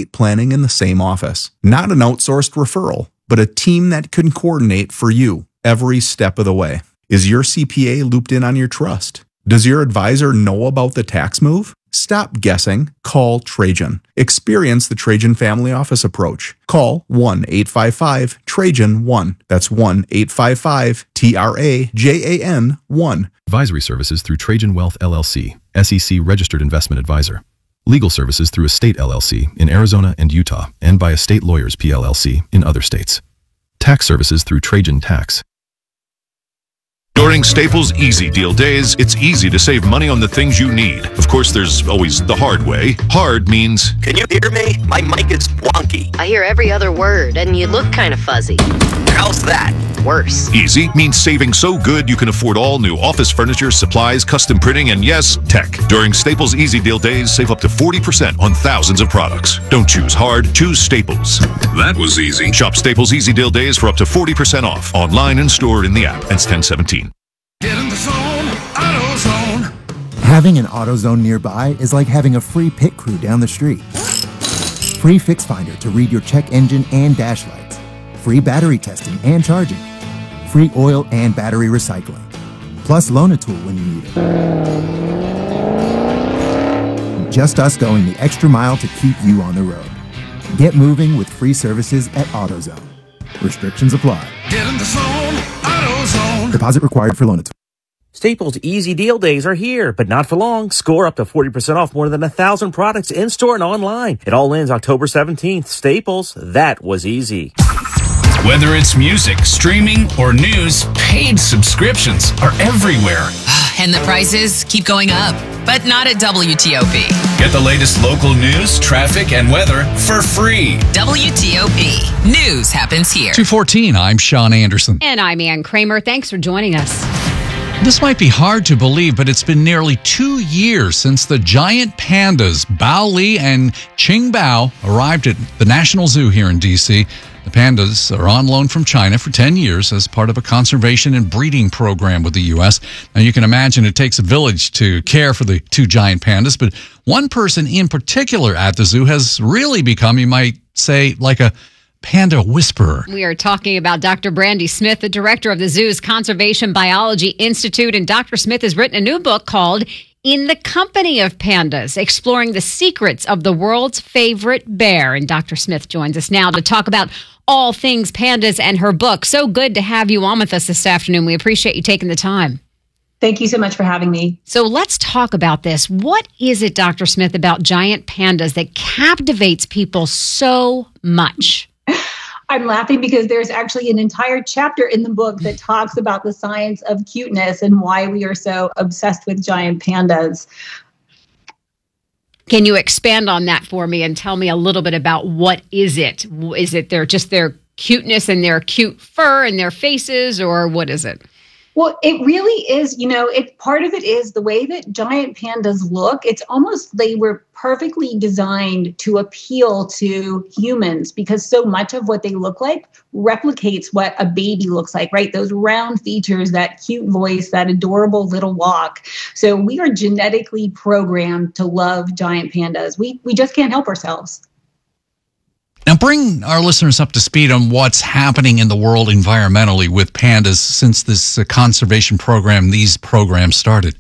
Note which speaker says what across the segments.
Speaker 1: estate planning in the same office. Not an outsourced referral, but a team that can coordinate for you every step of the way. Is your CPA looped in on your trust? Does your advisor know about the tax move? Stop guessing. Call Trajan. Experience the Trajan Family Office approach. Call 1-855-TRAJAN-1. That's 1-855-TRAJAN-1.
Speaker 2: Advisory services through Trajan Wealth LLC, SEC registered investment advisor. Legal services through Estate LLC in Arizona and Utah and by Estate Lawyers PLLC in other states. Tax services through Trajan Tax.
Speaker 3: During Staples Easy Deal Days, it's easy to save money on the things you need. Of course, there's always the hard way. Hard means...
Speaker 4: Can you hear me? My mic is wonky.
Speaker 5: I hear every other word, and you look kind of fuzzy.
Speaker 4: How's that?
Speaker 5: Worse.
Speaker 3: Easy means saving so good you can afford all new office furniture, supplies, custom printing, and yes, tech. During Staples Easy Deal Days, save up to 40% on thousands of products. Don't choose hard, choose Staples. That was easy. Shop Staples Easy Deal Days for up to 40% off. Online and stored in the app. Ends 10/17.
Speaker 6: Get in the zone, AutoZone.
Speaker 7: Having an AutoZone nearby is like having a free pit crew down the street. Free Fix Finder to read your check engine and dash lights. Free battery testing and charging. Free oil and battery recycling. Plus Loan-A-Tool when you need it. Just us going the extra mile to keep you on the road. Get moving with free services at AutoZone. Restrictions apply.
Speaker 6: Get in the zone, AutoZone.
Speaker 7: Deposit required for Loan-A-Tool.
Speaker 8: Staples Easy Deal Days are here, but not for long. Score up to 40% off more than 1,000 products in-store and online. It all ends October 17th. Staples, that was easy.
Speaker 9: Whether it's music, streaming, or news, paid subscriptions are everywhere.
Speaker 10: And the prices keep going up, but not at WTOP.
Speaker 9: Get the latest local news, traffic, and weather for free.
Speaker 10: WTOP. News happens here.
Speaker 11: 2:14, I'm Sean Anderson.
Speaker 12: And I'm Ann Kramer. Thanks for joining us.
Speaker 11: This might be hard to believe, but it's been nearly 2 years since the giant pandas, Bao Li and Qing Bao, arrived at the National Zoo here in D.C. The pandas are on loan from China for 10 years as part of a conservation and breeding program with the U.S. Now, you can imagine it takes a village to care for the two giant pandas, but one person in particular at the zoo has really become, you might say, like a panda whisperer.
Speaker 12: We are talking about Dr. Brandy Smith, the director of the zoo's Conservation Biology Institute, and Dr. Smith has written a new book called In the Company of Pandas, exploring the secrets of the world's favorite bear. And Dr. Smith joins us now to talk about all things pandas and her book. So good to have you on with us this afternoon. We appreciate you taking the time.
Speaker 13: Thank you so much for having me.
Speaker 12: So let's talk about this. What is it, Dr. Smith, about giant pandas that captivates people so much?
Speaker 13: I'm laughing because there's actually an entire chapter in the book that talks about the science of cuteness and why we are so obsessed with giant pandas.
Speaker 12: Can you expand on that for me and tell me a little bit about what is it? Is it their cuteness and their cute fur and their faces, or what is it?
Speaker 13: Well, it really is, part of it is the way that giant pandas look. It's almost they were perfectly designed to appeal to humans because so much of what they look like replicates what a baby looks like, right? Those round features, that cute voice, that adorable little walk. So we are genetically programmed to love giant pandas. We just can't help ourselves.
Speaker 11: Now, bring our listeners up to speed on what's happening in the world environmentally with pandas since this conservation program, these programs started.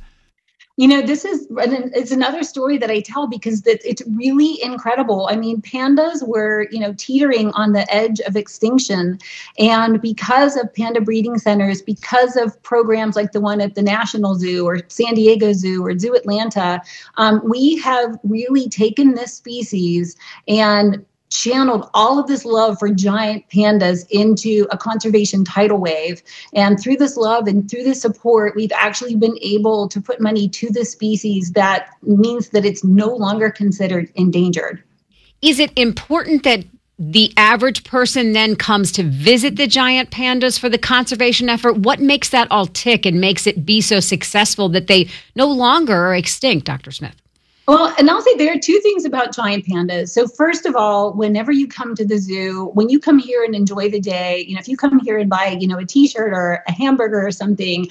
Speaker 13: It's another story that I tell because it's really incredible. I mean, pandas were, teetering on the edge of extinction. And because of panda breeding centers, because of programs like the one at the National Zoo or San Diego Zoo or Zoo Atlanta, we have really taken this species and channeled all of this love for giant pandas into a conservation tidal wave. And through this love and through this support, we've actually been able to put money to the species that means that it's no longer considered endangered.
Speaker 12: Is it important that the average person then comes to visit the giant pandas for the conservation effort? What makes that all tick and makes it be so successful that they no longer are extinct, Dr. Smith?
Speaker 13: Well, and I'll say there are two things about giant pandas. So first of all, whenever you come to the zoo, when you come here and enjoy the day, if you come here and buy, a t-shirt or a hamburger or something,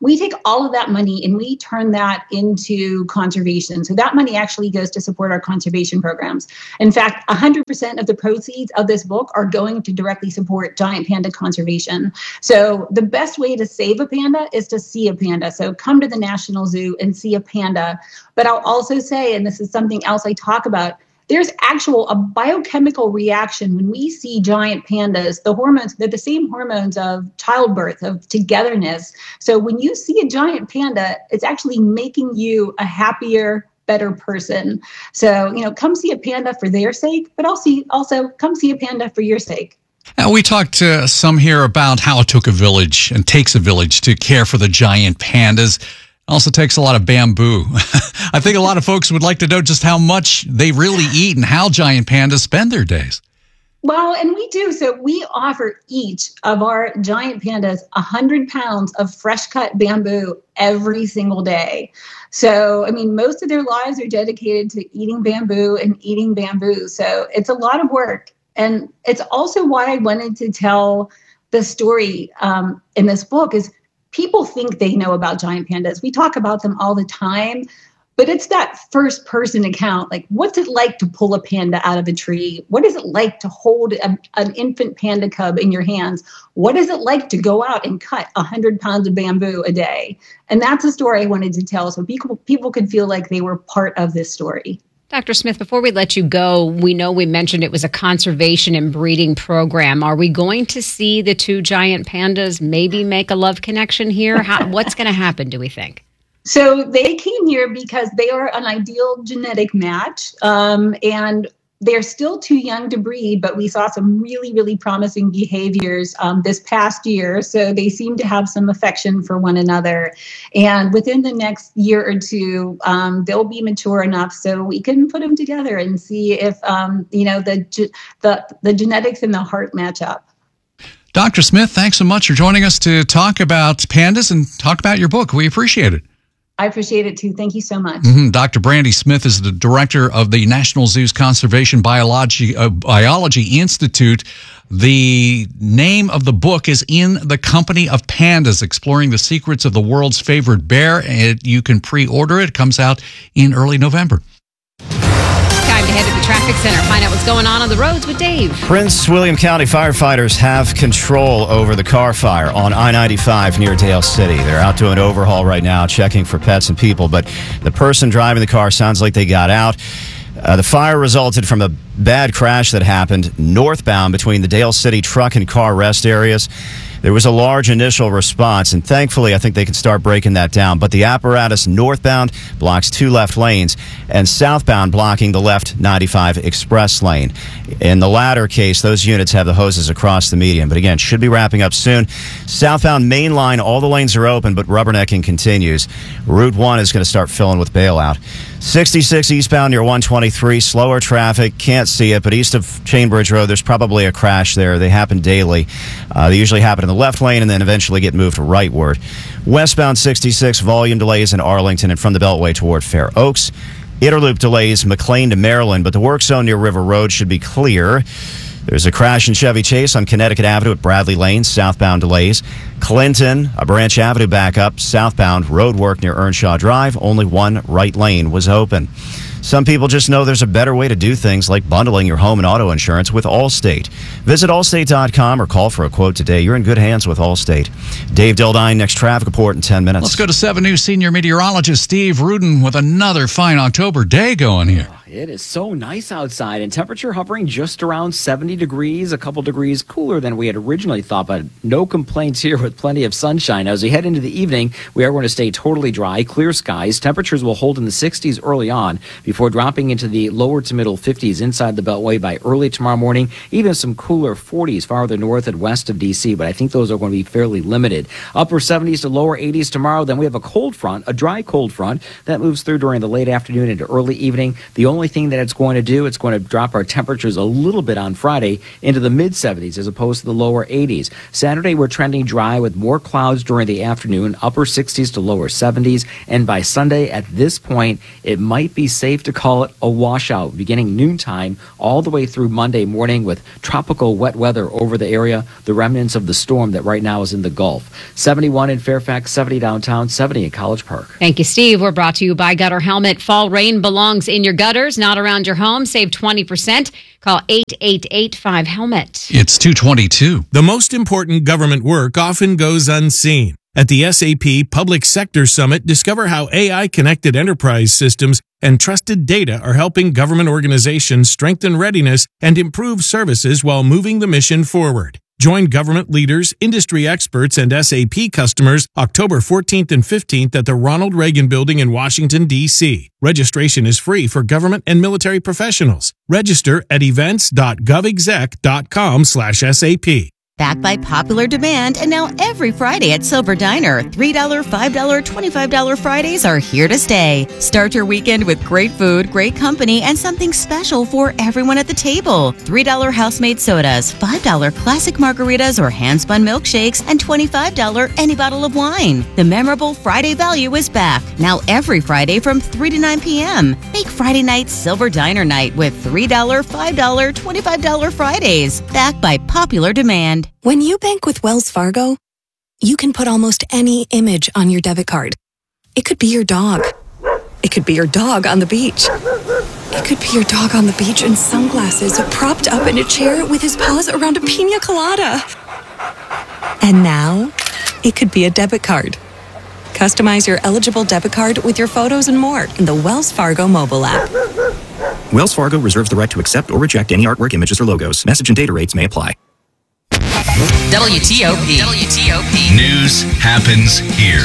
Speaker 13: We take all of that money and we turn that into conservation. So that money actually goes to support our conservation programs. In fact, 100% of the proceeds of this book are going to directly support giant panda conservation. So the best way to save a panda is to see a panda. So come to the National Zoo and see a panda. But I'll also say, and this is something else I talk about, there's a biochemical reaction when we see giant pandas. The hormones, they're the same hormones of childbirth, of togetherness. So when you see a giant panda, it's actually making you a happier, better person. So, come see a panda for their sake, but also come see a panda for your sake.
Speaker 11: Now, we talked some here about how it took a village and takes a village to care for the giant pandas. Also takes a lot of bamboo. I think a lot of folks would like to know just how much they really eat and how giant pandas spend their days.
Speaker 13: Well, and we do. So we offer each of our giant pandas 100 pounds of fresh cut bamboo every single day. So, most of their lives are dedicated to eating bamboo and eating bamboo. So it's a lot of work. And it's also why I wanted to tell the story in this book is people think they know about giant pandas. We talk about them all the time, but it's that first person account. Like, what's it like to pull a panda out of a tree? What is it like to hold an infant panda cub in your hands? What is it like to go out and cut 100 pounds of bamboo a day? And that's a story I wanted to tell so people could feel like they were part of this story.
Speaker 12: Dr. Smith, before we let you go, we know we mentioned it was a conservation and breeding program. Are we going to see the two giant pandas maybe make a love connection here? What's going to happen, do we think?
Speaker 13: So they came here because they are an ideal genetic match, and they're still too young to breed, but we saw some really, really promising behaviors this past year. So they seem to have some affection for one another. And within the next year or two, they'll be mature enough so we can put them together and see if, the genetics and the heart match up.
Speaker 11: Dr. Smith, thanks so much for joining us to talk about pandas and talk about your book. We appreciate it.
Speaker 13: I appreciate it too. Thank you so much.
Speaker 11: Dr. Brandy Smith is the director of the National Zoo's Conservation Biology Institute. The name of the book is In the Company of Pandas, Exploring the Secrets of the World's Favorite Bear. You can pre-order it. It comes out in early November.
Speaker 12: Time to head to the traffic center, find out what's going on the roads with Dave.
Speaker 14: Prince William County firefighters have control over the car fire on I-95 near Dale City. They're out doing an overhaul right now, checking for pets and people, but the person driving the car sounds like they got out. The fire resulted from a bad crash that happened northbound between the Dale City truck and car rest areas. There was a large initial response, and thankfully I think they can start breaking that down. But the apparatus northbound blocks 2 left lanes, and southbound blocking the left 95 express lane. In the latter case, those units have the hoses across the median. But again, should be wrapping up soon. Southbound main line, all the lanes are open, but rubbernecking continues. Route 1 is going to start filling with bailout. 66 eastbound near 123, slower traffic, can't see it, but east of Chainbridge Road, there's probably a crash there. They happen daily. They usually happen in the left lane and then eventually get moved rightward. Westbound 66, volume delays in Arlington and from the Beltway toward Fair Oaks. Interloop delays McLean to Maryland, but the work zone near River Road should be clear. There's a crash in Chevy Chase on Connecticut Avenue at Bradley Lane, southbound delays. Clinton, a Branch Avenue backup, southbound road work near Earnshaw Drive. Only one right lane was open. Some people just know there's a better way to do things like bundling your home and auto insurance with Allstate. Visit allstate.com or call for a quote today. You're in good hands with Allstate. Dave Dildine, next traffic report in 10 minutes.
Speaker 11: Let's go to 7 News senior meteorologist Steve Rudin with another fine October day going here.
Speaker 15: It is so nice outside, and temperature hovering just around 70 degrees, a couple degrees cooler than we had originally thought, but no complaints here with plenty of sunshine. As we head into the evening, we are going to stay totally dry, clear skies. Temperatures will hold in the 60s early on before dropping into the lower to middle 50s inside the Beltway by early tomorrow morning, even some cooler 40s farther north and west of D.C., but I think those are going to be fairly limited. Upper 70s to lower 80s tomorrow. Then we have a cold front, a dry cold front, that moves through during the late afternoon into early evening. The only only thing that it's going to do, it's going to drop our temperatures a little bit on Friday into the mid-70s as opposed to the lower 80s. Saturday, we're trending dry with more clouds during the afternoon, upper 60s to lower 70s. And by Sunday, at this point, it might be safe to call it a washout, beginning noontime all the way through Monday morning with tropical wet weather over the area, the remnants of the storm that right now is in the Gulf. 71 in Fairfax, 70 downtown, 70 in College Park.
Speaker 12: Thank you, Steve. We're brought to you by Gutter Helmet. Fall rain belongs in your gutters, not around your home. Save 20%. Call 888-5HELMET.
Speaker 11: It's 2:22.
Speaker 16: The most important government work often goes unseen. At the SAP Public Sector Summit, discover how AI-connected enterprise systems and trusted data are helping government organizations strengthen readiness and improve services while moving the mission forward. Join government leaders, industry experts, and SAP customers October 14th and 15th at the Ronald Reagan Building in Washington, D.C. Registration is free for government and military professionals. Register at events.govexec.com/SAP.
Speaker 17: Backed by popular demand, and now every Friday at Silver Diner, $3, $5, $25 Fridays are here to stay. Start your weekend with great food, great company, and something special for everyone at the table. $3 house-made sodas, $5 classic margaritas or hand-spun milkshakes, and $25 any bottle of wine. The memorable Friday value is back, now every Friday from 3 to 9 p.m. Make Friday night Silver Diner night with $3, $5, $25 Fridays. Backed by popular demand.
Speaker 18: When you bank with Wells Fargo, you can put almost any image on your debit card. It could be your dog. It could be your dog on the beach. It could be your dog on the beach in sunglasses, propped up in a chair with his paws around a pina colada. And now, it could be a debit card. Customize your eligible debit card with your photos and more in the Wells Fargo mobile app.
Speaker 19: Wells Fargo reserves the right to accept or reject any artwork, images, or logos. Message and data rates may apply.
Speaker 10: WTOP.
Speaker 9: News happens here.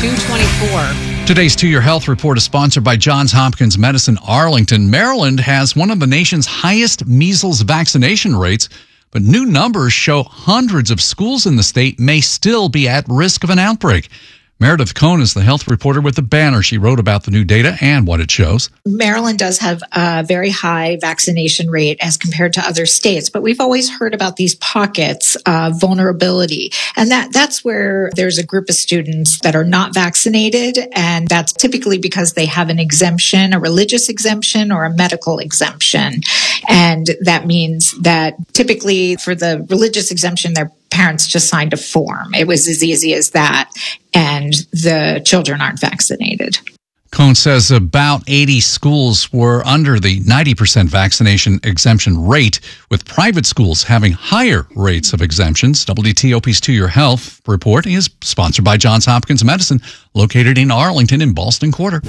Speaker 12: 2:24.
Speaker 11: Today's To Your Health report is sponsored by Johns Hopkins Medicine Arlington. Maryland has one of the nation's highest measles vaccination rates, but new numbers show hundreds of schools in the state may still be at risk of an outbreak. Meredith Cohn is the health reporter with the Banner. She wrote about the new data and what it shows.
Speaker 20: Maryland does have a very high vaccination rate as compared to other states, but we've always heard about these pockets of vulnerability. And that's where there's a group of students that are not vaccinated, and that's typically because they have an exemption, a religious exemption or a medical exemption. And that means that typically for the religious exemption, their parents just signed a form. It was as easy as that. And the children aren't vaccinated.
Speaker 11: Cohn says about 80 schools were under the 90% vaccination exemption rate, with private schools having higher rates of exemptions. WTOP's To Your Health report is sponsored by Johns Hopkins Medicine, located in Arlington in Ballston Quarter.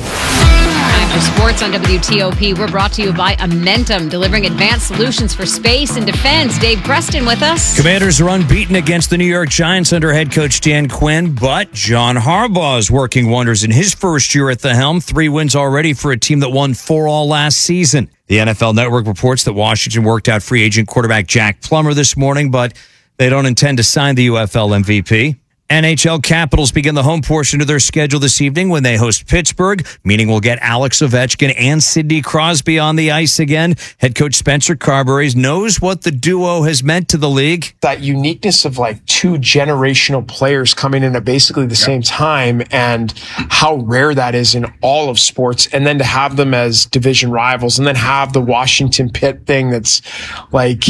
Speaker 12: Time for sports on WTOP. We're brought to you by Amentum, delivering advanced solutions for space and defense. Dave Preston with us.
Speaker 21: Commanders are unbeaten against the New York Giants under head coach Dan Quinn, but John Harbaugh is working wonders in his first year at the helm. 3 wins already for a team that won 4 all last season. The NFL Network reports that Washington worked out free agent quarterback Jack Plummer this morning, but they don't intend to sign the UFL MVP. NHL Capitals begin the home portion of their schedule this evening when they host Pittsburgh, meaning we'll get Alex Ovechkin and Sidney Crosby on the ice again. Head coach Spencer Carberry knows what the duo has meant to the league.
Speaker 22: That uniqueness of like 2 generational players coming in at basically the same time, and how rare that is in all of sports. And then to have them as division rivals, and then have the Washington Pitt thing that's like,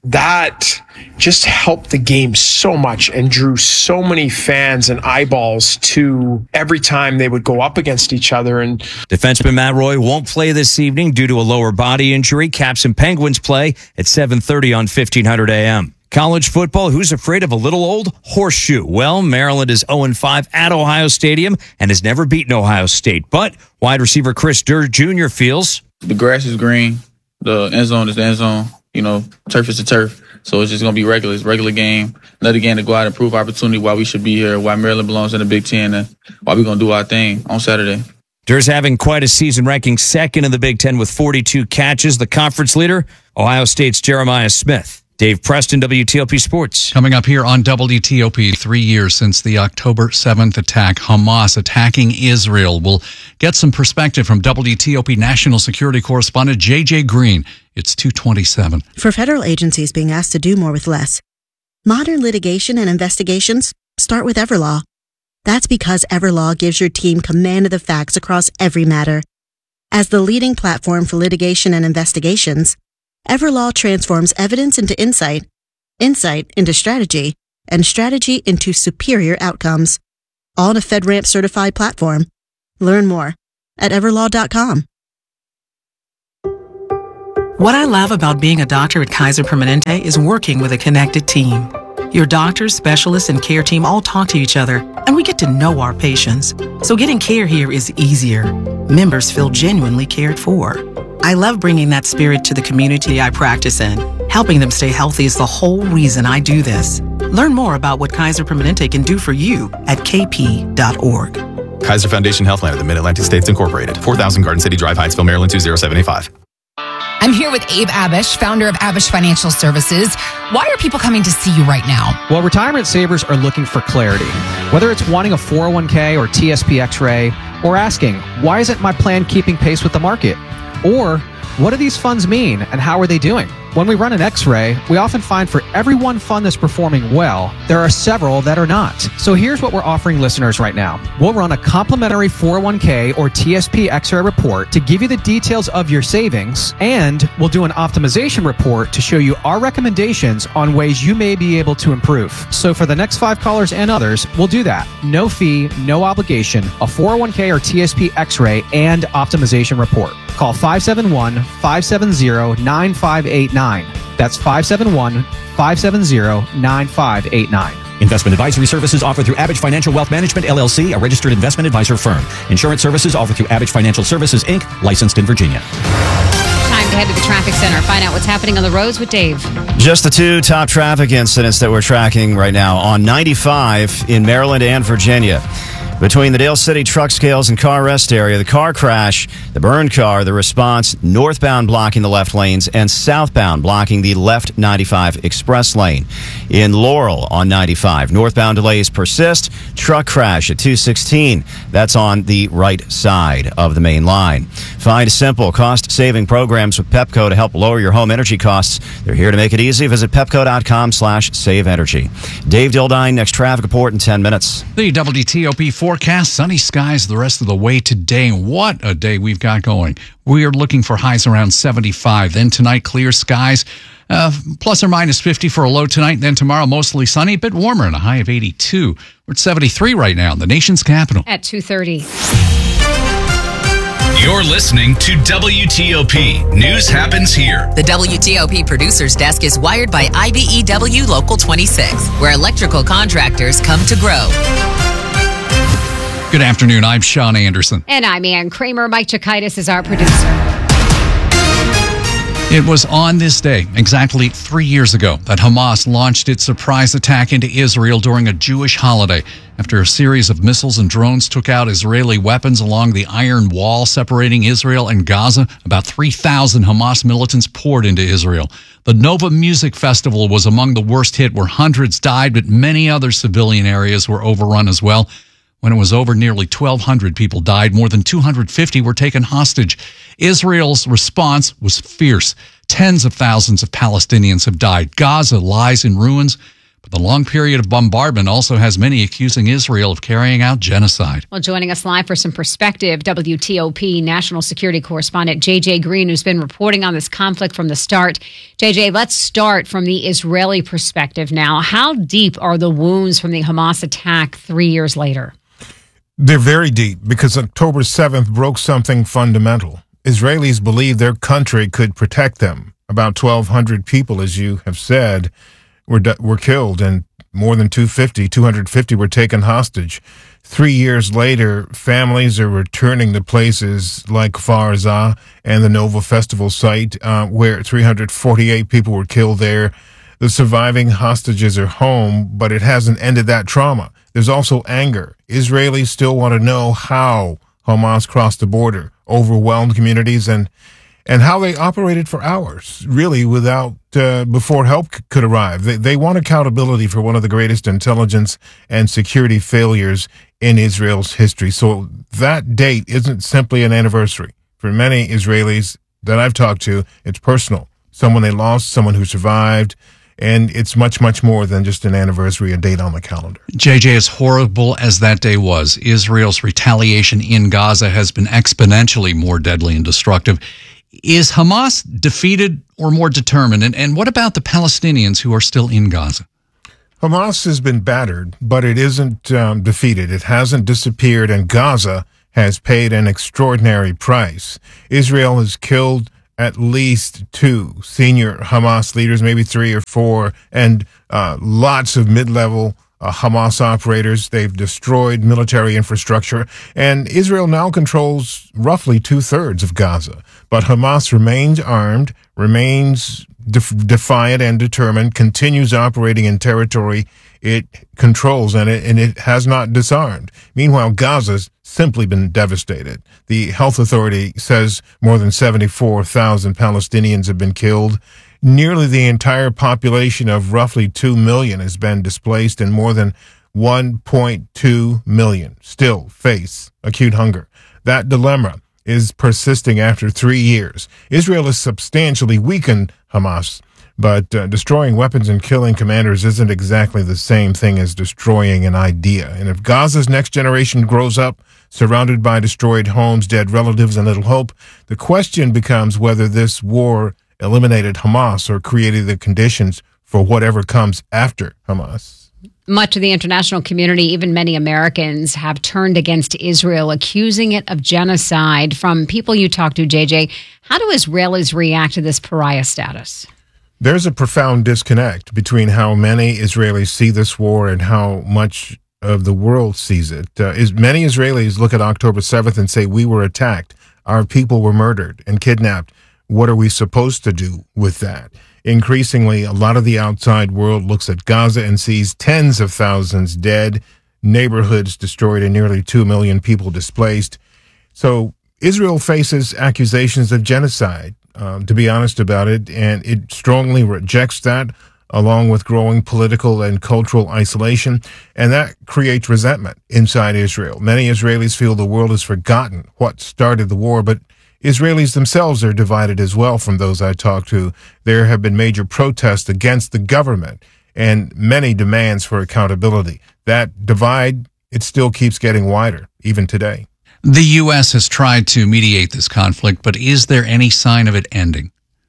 Speaker 22: that just helped the game so much and drew so many fans and eyeballs to every time they would go up against each other. And
Speaker 21: defenseman Matt Roy won't play this evening due to a lower body injury. Caps and Penguins play at 7:30 on 1500 AM. College football, who's afraid of a little old horseshoe? Well, Maryland is 0-5 at Ohio Stadium and has never beaten Ohio State. But wide receiver Chris Durr Jr. feels
Speaker 23: the grass is green, the end zone is the end zone. You know, turf is the turf. So it's just going to be regular. It's a regular game. Another game to go out and prove opportunity why we should be here, why Maryland belongs in the Big Ten, and why we're going to do our thing on Saturday.
Speaker 21: Durr's having quite a season, ranking second in the Big Ten with 42 catches. The conference leader, Ohio State's Jeremiah Smith. Dave Preston, WTOP Sports.
Speaker 11: Coming up here on WTOP, 3 years since the October 7th attack, Hamas attacking Israel. We'll get some perspective from WTOP National Security Correspondent JJ Green. It's 2:27.
Speaker 1: For federal agencies being asked to do more with less, modern litigation and investigations start with Everlaw. That's because Everlaw gives your team command of the facts across every matter. As the leading platform for litigation and investigations, Everlaw transforms evidence into insight, insight into strategy, and strategy into superior outcomes. All in a FedRAMP certified platform. Learn more at everlaw.com.
Speaker 2: What I love about being a doctor at Kaiser Permanente is working with a connected team. Your doctors, specialists, and care team all talk to each other, and we get to know our patients. So getting care here is easier. Members feel genuinely cared for. I love bringing that spirit to the community I practice in. Helping them stay healthy is the whole reason I do this. Learn more about what Kaiser Permanente can do for you at kp.org.
Speaker 4: Kaiser Foundation Health Plan of the Mid-Atlantic States Incorporated. 4000 Garden City Drive, Hyattsville, Maryland, 20785.
Speaker 24: I'm here with Abe Abish, founder of Abish Financial Services. Why are people coming to see you right now?
Speaker 25: Well, retirement savers are looking for clarity. Whether it's wanting a 401k or TSP X-ray, or asking, why isn't my plan keeping pace with the market? Or, what do these funds mean and how are they doing? When we run an X-ray, we often find for every one fund that's performing well, there are several that are not. So here's what we're offering listeners right now. We'll run a complimentary 401k or TSP X-ray report to give you the details of your savings, and we'll do an optimization report to show you our recommendations on ways you may be able to improve. So for the next 5 callers and others, we'll do that. No fee, no obligation, a 401k or TSP X-ray and optimization report. Call 571-570-9589. That's 571-570-9589.
Speaker 19: Investment advisory services offered through Abish Financial Wealth Management, LLC, a registered investment advisor firm. Insurance services offered through Abish Financial Services, Inc., licensed in Virginia.
Speaker 12: Time to head to the traffic center. Find out what's happening on the roads with Dave.
Speaker 14: Just the 2 top traffic incidents that we're tracking right now on 95 in Maryland and Virginia. Between the Dale City truck scales and car rest area, the car crash, the burned car, the response, northbound blocking the left lanes, and southbound blocking the left 95 express lane. In Laurel on 95, northbound delays persist. Truck crash at 216. That's on the right side of the main line. Find simple, cost-saving programs with Pepco to help lower your home energy costs. They're here to make it easy. Visit pepco.com/saveenergy. Dave Dildine, next traffic report in 10 minutes.
Speaker 11: The WTOP forecast, sunny skies the rest of the way today. What a day we've got going. We are looking for highs around 75. Then tonight, clear skies, plus or minus 50 for a low tonight. Then tomorrow, mostly sunny, a bit warmer and a high of 82. We're at 73 right now in the nation's capital.
Speaker 12: At 2:30.
Speaker 9: You're listening to WTOP. News happens here.
Speaker 10: The WTOP producer's desk is wired by IBEW Local 26, where electrical contractors come to grow.
Speaker 11: Good afternoon. I'm Sean Anderson.
Speaker 12: And I'm Ann Kramer. Mike Chikaitis is our producer.
Speaker 11: It was on this day, exactly 3 years ago, that Hamas launched its surprise attack into Israel during a Jewish holiday. After a series of missiles and drones took out Israeli weapons along the Iron Wall separating Israel and Gaza, about 3,000 Hamas militants poured into Israel. The Nova Music Festival was among the worst hit, where hundreds died, but many other civilian areas were overrun as well. When it was over, nearly 1,200 people died. More than 250 were taken hostage. Israel's response was fierce. Tens of thousands of Palestinians have died. Gaza lies in ruins. But the long period of bombardment also has many accusing Israel of carrying out genocide.
Speaker 12: Well, joining us live for some perspective, WTOP national security correspondent JJ Green, who's been reporting on this conflict from the start. JJ, let's start from the Israeli perspective now. How deep are the wounds from the Hamas attack 3 years later?
Speaker 26: They're very deep because October 7th broke something fundamental. Israelis believed their country could protect them. About 1,200 people, as you have said, were killed, and more than 250 were taken hostage. 3 years later, families are returning to places like Kfar Aza and the Nova Festival site, where 348 people were killed there. The surviving hostages are home, but it hasn't ended that trauma. There's also anger. Israelis still want to know how Hamas crossed the border, overwhelmed communities, and and how they operated for hours, really, without before help could arrive. They want accountability for one of the greatest intelligence and security failures in Israel's history. So that date isn't simply an anniversary. For many Israelis that I've talked to, it's personal. Someone they lost, someone who survived, and it's much, much more than just an anniversary, a date on the calendar.
Speaker 11: JJ, as horrible as that day was, Israel's retaliation in Gaza has been exponentially more deadly and destructive. Is Hamas defeated or more determined? And what about the Palestinians who are still in Gaza?
Speaker 26: Hamas has been battered, but it isn't defeated. It hasn't disappeared, and Gaza has paid an extraordinary price. Israel has killed at least 2 senior Hamas leaders, maybe 3 or 4, and lots of mid-level Hamas operators. They've destroyed military infrastructure, and Israel now controls roughly 2/3 of Gaza. But Hamas remains armed, remains defiant and determined, continues operating in territory it controls, and it has not disarmed. Meanwhile, Gaza's simply been devastated. The health authority says more than 74,000 Palestinians have been killed. Nearly the entire population of roughly 2 million has been displaced, and more than 1.2 million still face acute hunger. That dilemma is persisting after 3 years. Israel has substantially weakened Hamas, but destroying weapons and killing commanders isn't exactly the same thing as destroying an idea. And if Gaza's next generation grows up surrounded by destroyed homes, dead relatives, and little hope, the question becomes whether this war eliminated Hamas or created the conditions for whatever comes after Hamas.
Speaker 12: Much of the international community, even many Americans, have turned against Israel, accusing it of genocide. From people you talk to, JJ, how do Israelis react to this pariah status?
Speaker 26: There's a profound disconnect between how many Israelis see this war and how much of the world sees it. Many Israelis look at October 7th and say, we were attacked, our people were murdered and kidnapped. What are we supposed to do with that? Increasingly, a lot of the outside world looks at Gaza and sees tens of thousands dead, neighborhoods destroyed, and nearly 2 million people displaced. So Israel faces accusations of genocide, to be honest about it, and it strongly rejects that, along with growing political and cultural isolation, and that creates resentment inside Israel. Many Israelis feel the world has forgotten what started the war, but Israelis themselves are divided as well. From those I talked to, there have been major protests against the government and many demands for accountability. That divide, it still keeps getting wider, even today.
Speaker 11: The U.S. has tried to mediate this conflict, but is there any sign of it ending?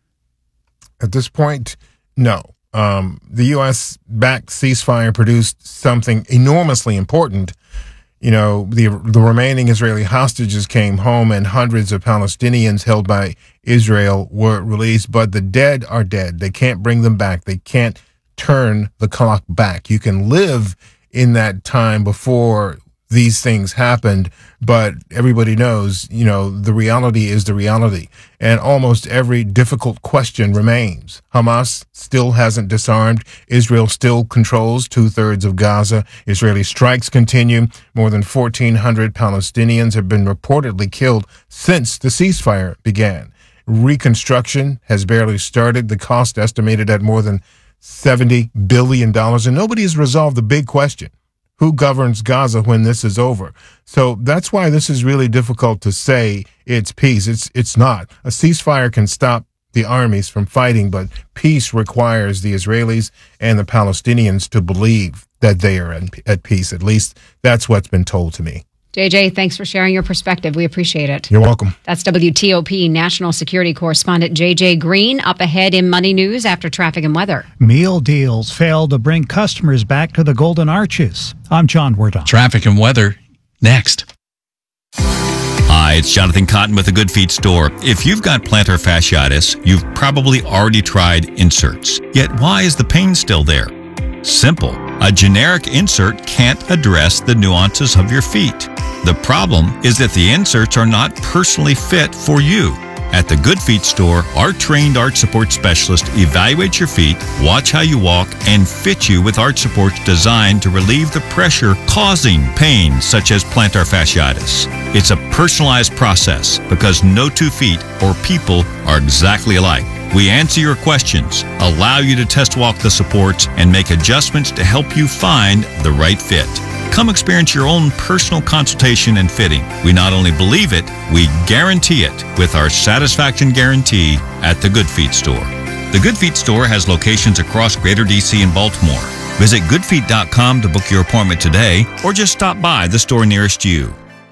Speaker 26: At this point, no. The U.S.-backed ceasefire produced something enormously important. You know, the remaining Israeli hostages came home, and hundreds of Palestinians held by Israel were released, but the dead are dead. They can't bring them back. They can't turn the clock back. You can live in that time before these things happened, but everybody knows, you know, the reality is the reality. And almost every difficult question remains. Hamas still hasn't disarmed. Israel still controls 2/3 of Gaza. Israeli strikes continue. More than 1,400 Palestinians have been reportedly killed since the ceasefire began. Reconstruction has barely started. The cost estimated at more than $70 billion. And nobody has resolved the big question. Who governs Gaza when this is over? So that's why this is really difficult to say it's peace. It's not. A ceasefire can stop the armies from fighting, but peace requires the Israelis and the Palestinians to believe that they are at peace. At least that's what's been told to me.
Speaker 12: JJ, thanks for sharing your perspective. We appreciate it.
Speaker 26: You're welcome.
Speaker 12: That's WTOP national security correspondent JJ Green. Up ahead in Money News after traffic and weather.
Speaker 3: Meal deals fail to bring customers back to the Golden Arches. I'm John Wardon.
Speaker 11: Traffic and weather next.
Speaker 5: Hi, it's Jonathan Cotton with the Good Feet store. If you've got plantar fasciitis, you've probably already tried inserts. Yet why is the pain still there? Simple. A generic insert can't address the nuances of your feet. The problem is that the inserts are not personally fit for you. At the Good Feet store, our trained arch support specialist evaluates your feet, watch how you walk, and fit you with arch supports designed to relieve the pressure causing pain such as plantar fasciitis. It's a personalized process because no two feet or people are exactly alike. We answer your questions, allow you to test walk the supports, and make adjustments to help you find the right fit. Come experience your own personal consultation and fitting. We not only believe it, we guarantee it with our satisfaction guarantee at the Good Feet store. The Good Feet store has locations across Greater DC and Baltimore. Visit goodfeet.com to book your appointment today or just stop by the store nearest you.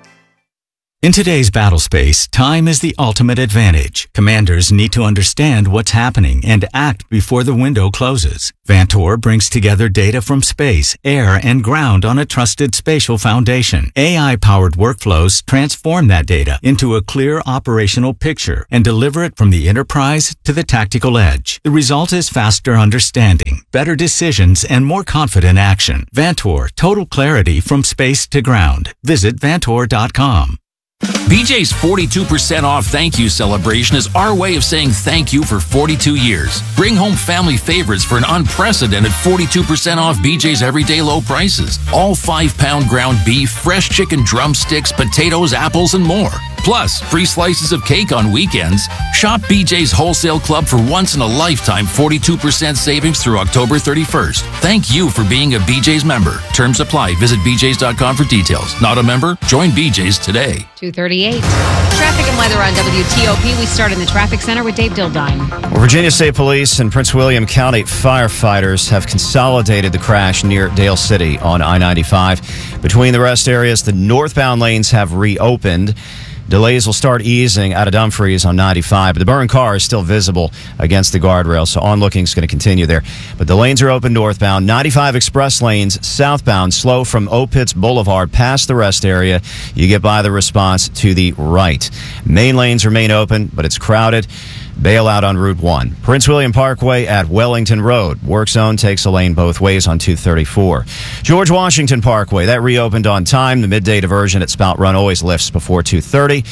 Speaker 6: In today's battle space, time is the ultimate advantage. Commanders need to understand what's happening and act before the window closes. Vantor brings together data from space, air, and ground on a trusted spatial foundation. AI-powered workflows transform that data into a clear operational picture and deliver it from the enterprise to the tactical edge. The result is faster understanding, better decisions, and more confident action. Vantor, total clarity from space to ground. Visit Vantor.com.
Speaker 7: BJ's 42% off thank you celebration is our way of saying thank you for 42 years. Bring home family favorites for an unprecedented 42% off BJ's everyday low prices. All 5-pound ground beef, fresh chicken drumsticks, potatoes, apples, and more. Plus, free slices of cake on weekends. Shop BJ's Wholesale Club for once-in-a-lifetime 42% savings through October 31st. Thank you for being a BJ's member. Terms apply. Visit bjs.com for details. Not a member? Join BJ's today.
Speaker 12: 2:38. Traffic and weather on WTOP. We start in the traffic center with Dave Dildine.
Speaker 14: Well, Virginia State Police and Prince William County firefighters have consolidated the crash near Dale City on I-95. Between the rest areas, the northbound lanes have reopened. Delays will start easing out of Dumfries on 95, but the burned car is still visible against the guardrail, so onlooking is going to continue there. But the lanes are open northbound. 95 express lanes southbound, slow from Opitz Boulevard past the rest area. You get by the response to the right. Main lanes remain open, but it's crowded. Bailout on Route 1. Prince William Parkway at Wellington Road. Work zone takes a lane both ways on 234. George Washington Parkway, that reopened on time. The midday diversion at Spout Run always lifts before 2:30.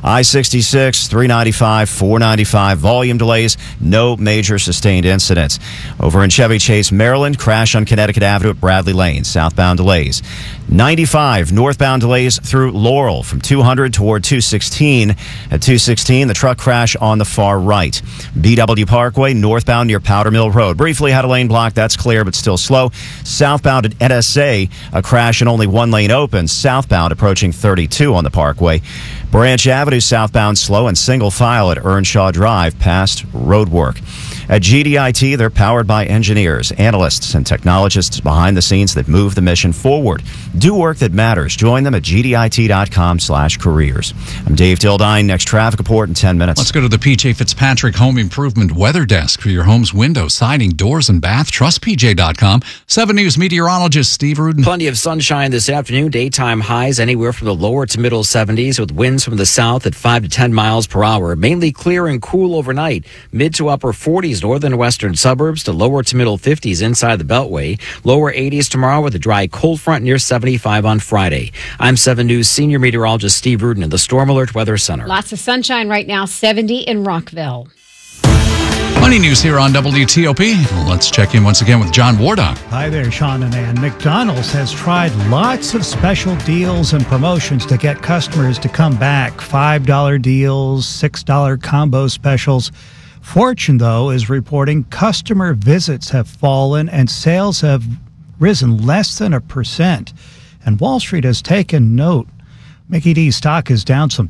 Speaker 14: I-66, 395, 495. Volume delays. No major sustained incidents. Over in Chevy Chase, Maryland, crash on Connecticut Avenue at Bradley Lane. Southbound delays. 95 northbound delays through Laurel from 200 toward 216. At 216, the truck crash on the far right. BW Parkway northbound near Powder Mill Road. Briefly had a lane block. That's clear, but still slow. Southbound at NSA, a crash and only one lane open. Southbound approaching 32 on the Parkway. Branch Avenue southbound slow and single file at Earnshaw Drive past roadwork. At GDIT, they're powered by engineers, analysts, and technologists behind the scenes that move the mission forward. Do work that matters. Join them at gdit.com/careers. I'm Dave Dildine. Next traffic report in 10 minutes.
Speaker 11: Let's go to the PJ Fitzpatrick Home Improvement Weather Desk for your home's windows, siding, doors, and bath. Trust PJ.com. 7 News meteorologist Steve Rudin.
Speaker 8: Plenty of sunshine this afternoon. Daytime highs anywhere from the lower to middle 70s with winds from the south at 5 to 10 miles per hour. Mainly clear and cool overnight. Mid to upper 40s northern and western suburbs to lower to middle 50s inside the Beltway. Lower 80s tomorrow with a dry cold front near 75 on Friday. I'm 7 News senior meteorologist Steve Rudin in the Storm Alert Weather Center.
Speaker 12: Lots of sunshine right now, 70 in Rockville.
Speaker 11: Money news here on WTOP. Let's check in once again with John Wardock.
Speaker 3: Hi there, Sean and Ann. McDonald's has tried lots of special deals and promotions to get customers to come back. $5 deals, $6 combo specials. Fortune, though, is reporting customer visits have fallen and sales have risen less than 1%. And Wall Street has taken note. Mickey D's stock is down some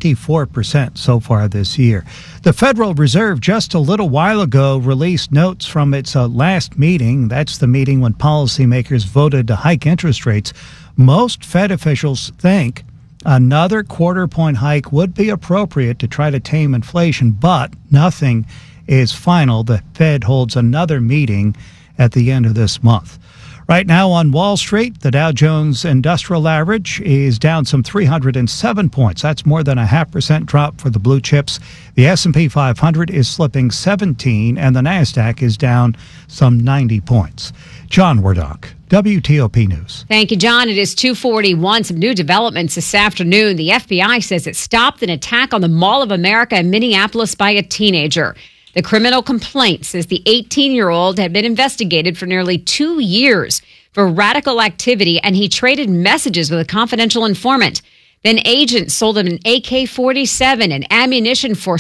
Speaker 3: 24% so far this year. The Federal Reserve just a little while ago released notes from its last meeting. That's the meeting when policymakers voted to hike interest rates. Most Fed officials think another quarter-point hike would be appropriate to try to tame inflation, but nothing is final. The Fed holds another meeting at the end of this month. Right now on Wall Street, the Dow Jones Industrial Average is down some 307 points. That's more than a 0.5% drop for the blue chips. The S&P 500 is slipping 17, and the NASDAQ is down some 90 points. John Wardock. WTOP News.
Speaker 12: Thank you, John. It is 2:41. Some new developments this afternoon. The FBI says it stopped an attack on the Mall of America in Minneapolis by a teenager. The criminal complaint says the 18-year-old had been investigated for nearly 2 years for radical activity, and he traded messages with a confidential informant. Then agents sold him an AK-47 and ammunition for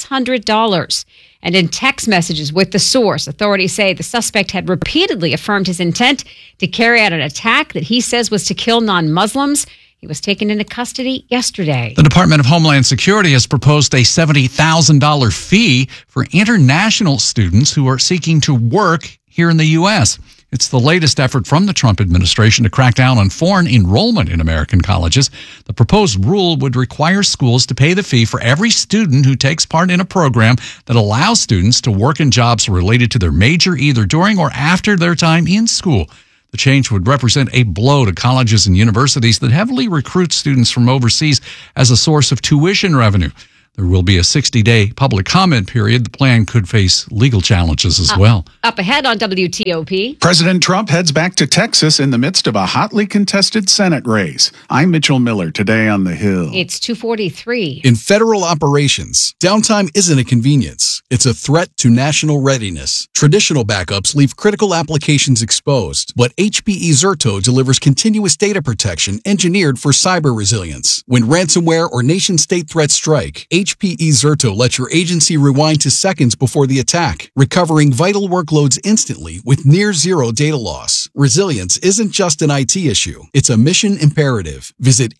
Speaker 12: $600. And in text messages with the source, authorities say the suspect had repeatedly affirmed his intent to carry out an attack that he says was to kill non-Muslims. He was taken into custody yesterday.
Speaker 11: The Department of Homeland Security has proposed a $70,000 fee for international students who are seeking to work here in the U.S. It's the latest effort from the Trump administration to crack down on foreign enrollment in American colleges. The proposed rule would require schools to pay the fee for every student who takes part in a program that allows students to work in jobs related to their major either during or after their time in school. The change would represent a blow to colleges and universities that heavily recruit students from overseas as a source of tuition revenue. There will be a 60-day public comment period. The plan could face legal challenges as well.
Speaker 12: Up ahead on WTOP.
Speaker 13: President Trump heads back to Texas in the midst of a hotly contested Senate race. I'm Mitchell Miller, today on The Hill.
Speaker 12: It's 2:43.
Speaker 15: In federal operations, downtime isn't a convenience. It's a threat to national readiness. Traditional backups leave critical applications exposed, but HPE Zerto delivers continuous data protection engineered for cyber resilience. When ransomware or nation-state threats strike, HPE Zerto lets your agency rewind to seconds before the attack, recovering vital workloads instantly with near-zero data loss. Resilience isn't just an IT issue. It's a mission imperative. Visit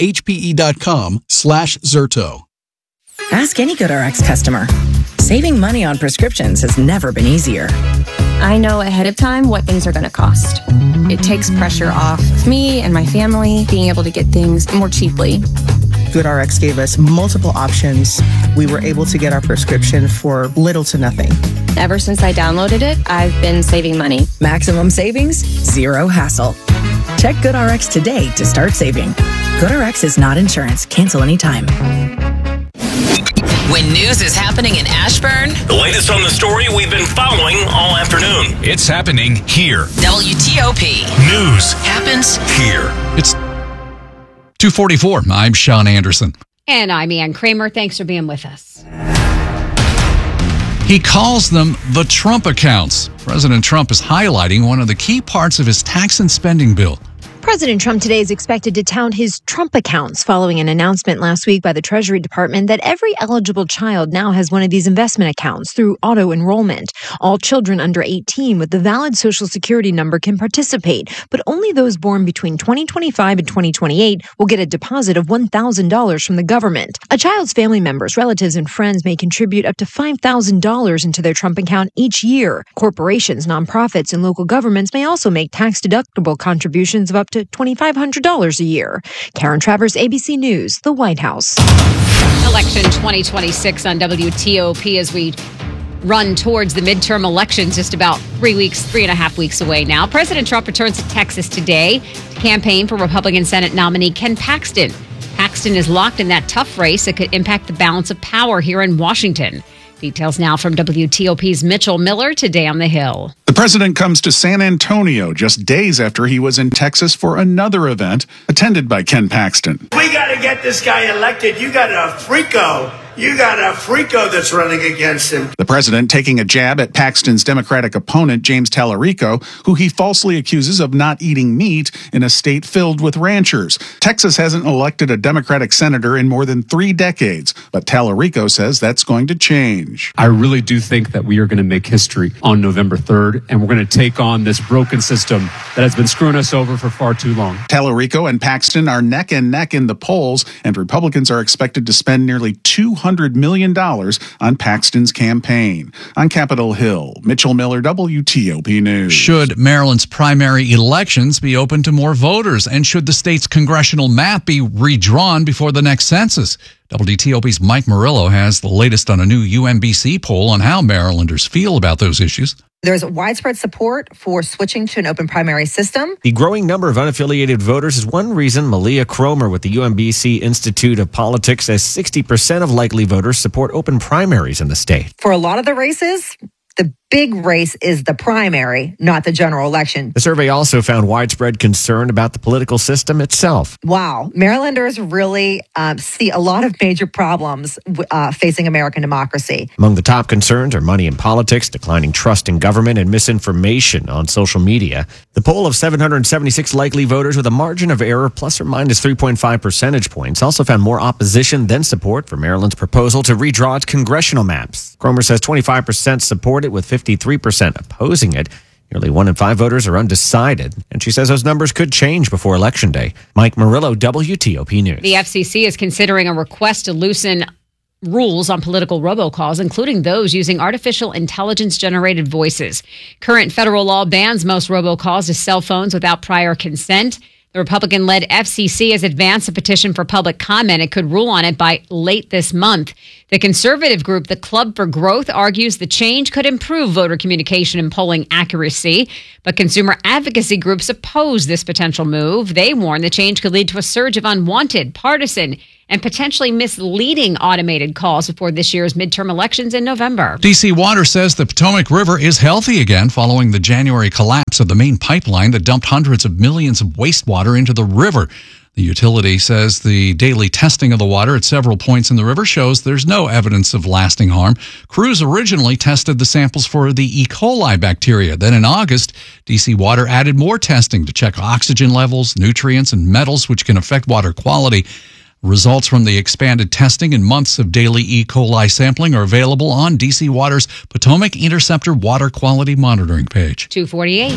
Speaker 15: hpe.com/Zerto.
Speaker 16: Ask any GoodRx customer. Saving money on prescriptions has never been easier.
Speaker 17: I know ahead of time what things are going to cost. It takes pressure off of me and my family being able to get things more cheaply.
Speaker 18: GoodRx gave us multiple options. We were able to get our prescription for little to nothing.
Speaker 17: Ever since I downloaded it, I've been saving money.
Speaker 16: Maximum savings, zero hassle. Check GoodRx today to start saving. GoodRx is not insurance. Cancel anytime.
Speaker 10: When news is happening in Ashburn,
Speaker 20: the latest on the story we've been following all afternoon.
Speaker 9: It's happening here.
Speaker 10: WTOP.
Speaker 20: News
Speaker 10: happens
Speaker 20: here.
Speaker 11: It's 2:44. I'm Sean Anderson.
Speaker 12: And I'm Ann Kramer. Thanks for being with us.
Speaker 11: He calls them the Trump accounts. President Trump is highlighting one of the key parts of his tax and spending bill.
Speaker 27: President Trump today is expected to tout his Trump accounts following an announcement last week by the Treasury Department that every eligible child now has one of these investment accounts through auto enrollment. All children under 18 with the valid Social Security number can participate, but only those born between 2025 and 2028 will get a deposit of $1,000 from the government. A child's family members, relatives, and friends may contribute up to $5,000 into their Trump account each year. Corporations, nonprofits, and local governments may also make tax-deductible contributions of up to $2,500 a year. Karen Travers, ABC News, the White House.
Speaker 12: Election 2026 on WTOP as we run towards the midterm elections, just about 3.5 weeks away now. President Trump returns to Texas today to campaign for Republican Senate nominee Ken Paxton. Paxton is locked in that tough race that could impact the balance of power here in Washington. Details now from WTOP's Mitchell Miller today on the Hill.
Speaker 13: The president comes to San Antonio just days after he was in Texas for another event attended by Ken Paxton.
Speaker 28: We got to get this guy elected. You got a freako. You got a freako that's running against him.
Speaker 13: The president taking a jab at Paxton's Democratic opponent, James Tallarico, who he falsely accuses of not eating meat in a state filled with ranchers. Texas hasn't elected a Democratic senator in more than 3 decades, but Tallarico says that's going to change.
Speaker 29: I really do think that we are going to make history on November 3rd, and we're going to take on this broken system that has been screwing us over for far too long.
Speaker 13: Tallarico and Paxton are neck and neck in the polls, and Republicans are expected to spend nearly $200 million on Paxton's campaign. On Capitol Hill, Mitchell Miller, WTOP News.
Speaker 11: Should Maryland's primary elections be open to more voters? And should the state's congressional map be redrawn before the next census? WTOP's Mike Murillo has the latest on a new UMBC poll on how Marylanders feel about those issues.
Speaker 30: There's widespread support for switching to an open primary system.
Speaker 31: The growing number of unaffiliated voters is one reason Malia Cromer with the UMBC Institute of Politics says 60% of likely voters support open primaries in the state.
Speaker 30: For a lot of the races, the big race is the primary, not the general election.
Speaker 31: The survey also found widespread concern about the political system itself.
Speaker 30: Wow. Marylanders really see a lot of major problems facing American democracy.
Speaker 31: Among the top concerns are money in politics, declining trust in government, and misinformation on social media. The poll of 776 likely voters with a margin of error plus or minus 3.5 percentage points also found more opposition than support for Maryland's proposal to redraw its congressional maps. Cromer says 25% support it, with 53% opposing it. Nearly 1 in 5 voters are undecided, and she says those numbers could change before Election Day. Mike Murillo, WTOP News.
Speaker 12: The FCC is considering a request to loosen rules on political robocalls, including those using artificial intelligence-generated voices. Current federal law bans most robocalls to cell phones without prior consent. The Republican-led FCC has advanced a petition for public comment. It could rule on it by late this month. The conservative group, the Club for Growth, argues the change could improve voter communication and polling accuracy. But consumer advocacy groups oppose this potential move. They warn the change could lead to a surge of unwanted, partisan, and potentially misleading automated calls before this year's midterm elections in November.
Speaker 11: DC Water says the Potomac River is healthy again following the January collapse of the main pipeline that dumped hundreds of millions of wastewater into the river. The utility says the daily testing of the water at several points in the river shows there's no evidence of lasting harm. Crews originally tested the samples for the E. coli bacteria. Then in August, DC Water added more testing to check oxygen levels, nutrients, and metals, which can affect water quality. Results from the expanded testing and months of daily E. coli sampling are available on DC Water's Potomac Interceptor Water Quality Monitoring page.
Speaker 12: 2:48.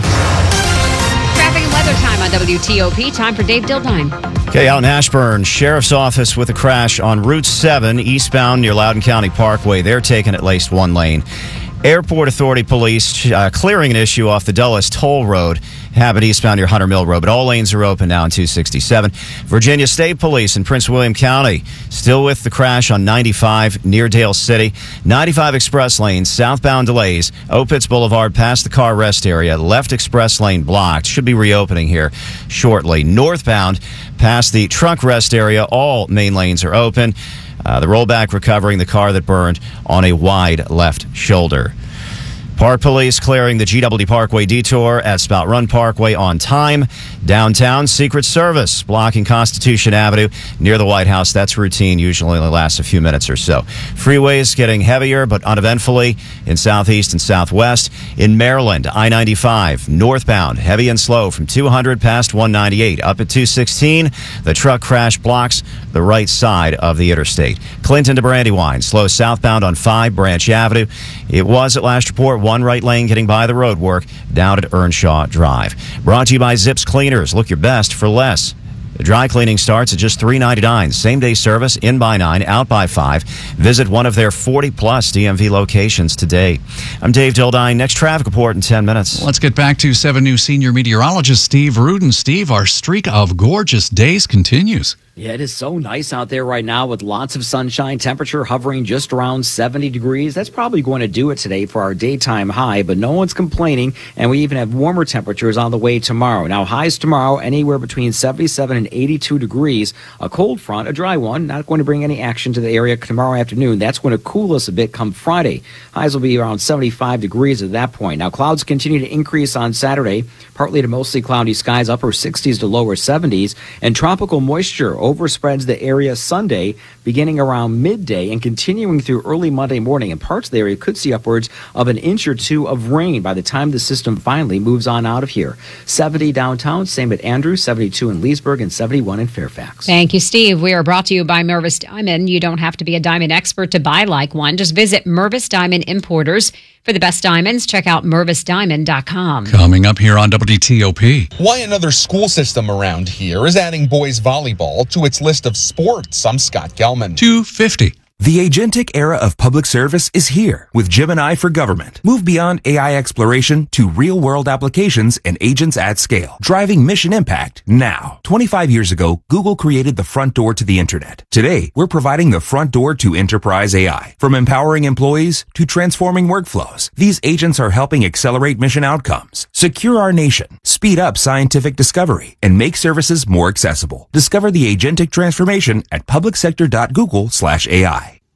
Speaker 12: Traffic and weather time on WTOP. Time for Dave Dildine.
Speaker 14: Okay, out in Ashburn, Sheriff's Office with a crash on Route 7 eastbound near Loudoun County Parkway. They're taking at least one lane. Airport Authority Police clearing an issue off the Dulles Toll Road. Happened eastbound near Hunter Mill Road, but all lanes are open now on 267. Virginia State Police in Prince William County still with the crash on 95 near Dale City. 95 express lanes, southbound delays. Opitz Boulevard past the car rest area. Left express lane blocked. Should be reopening here shortly. Northbound past the truck rest area. All main lanes are open. The rollback recovering the car that burned on a wide left shoulder. Park Police clearing the GW Parkway detour at Spout Run Parkway on time. Downtown, Secret Service blocking Constitution Avenue near the White House. That's routine, usually only lasts a few minutes or so. Freeways getting heavier, but uneventfully in southeast and southwest. In Maryland, I-95 northbound, heavy and slow from 200 past 198. Up at 216, the truck crash blocks the right side of the interstate. Clinton to Brandywine, slow southbound on 5 Branch Avenue. It was at last report one right lane getting by the road work down at Earnshaw Drive. Brought to you by Zips Cleaners. Look your best for less. The dry cleaning starts at just $3.99. Same-day service, in by 9, out by 5. Visit one of their 40-plus DMV locations today. I'm Dave Dildine. Next traffic report in 10 minutes.
Speaker 11: Let's get back to 7 News senior meteorologist Steve Rudin. Steve, our streak of gorgeous days continues.
Speaker 8: Yeah, it is so nice out there right now with lots of sunshine, temperature hovering just around 70 degrees. That's probably going to do it today for our daytime high, but no one's complaining, and we even have warmer temperatures on the way tomorrow. Now, highs tomorrow anywhere between 77 and 82 degrees. A cold front, a dry one, not going to bring any action to the area tomorrow afternoon. That's going to cool us a bit come Friday. Highs will be around 75 degrees at that point. Now, clouds continue to increase on Saturday, partly to mostly cloudy skies, upper 60s to lower 70s, and tropical moisture overspreads the area Sunday, beginning around midday and continuing through early Monday morning. And parts of the area could see upwards of an inch or two of rain by the time the system finally moves on out of here. 70 downtown, same at Andrews, 72 in Leesburg, and 71 in Fairfax.
Speaker 12: Thank you, Steve. We are brought to you by Mervis Diamond. You don't have to be a diamond expert to buy like one. Just visit Mervis Diamond Importers. For the best diamonds, check out MervisDiamond.com.
Speaker 11: Coming up here on WTOP.
Speaker 1: Why another school system around here is adding boys volleyball to its list of sports. I'm Scott Gelman.
Speaker 11: 250.
Speaker 2: The agentic era of public service is here with Gemini for Government. Move beyond AI exploration to real-world applications and agents at scale, driving mission impact now. 25 years ago, Google created the front door to the internet. Today, we're providing the front door to enterprise AI. From empowering employees to transforming workflows, these agents are helping accelerate mission outcomes, secure our nation, speed up scientific discovery, and make services more accessible. Discover the agentic transformation at publicsector.google/AI.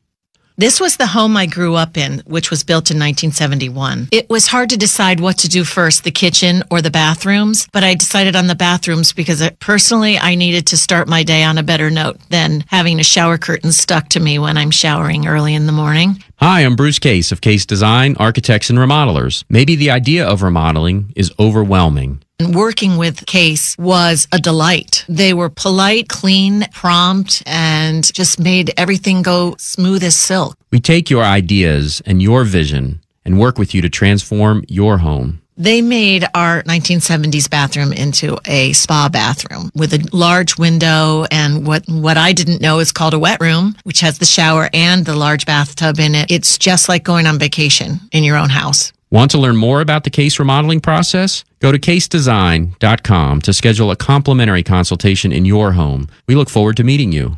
Speaker 4: This was the home I grew up in, which was built in 1971. It was hard to decide what to do first, the kitchen or the bathrooms, but I decided on the bathrooms because personally I needed to start my day on a better note than having a shower curtain stuck to me when I'm showering early in the morning.
Speaker 5: Hi, I'm Bruce Case of Case Design, Architects and Remodelers. Maybe the idea of remodeling is overwhelming.
Speaker 4: Working with Case was a delight. They were polite, clean, prompt, and just made everything go smooth as silk.
Speaker 5: We take your ideas and your vision and work with you to transform your home.
Speaker 4: They made our 1970s bathroom into a spa bathroom with a large window and what I didn't know is called a wet room, which has the shower and the large bathtub in it. It's just like going on vacation in your own house.
Speaker 5: Want to learn more about the Case remodeling process? Go to casedesign.com to schedule a complimentary consultation in your home. We look forward to meeting you.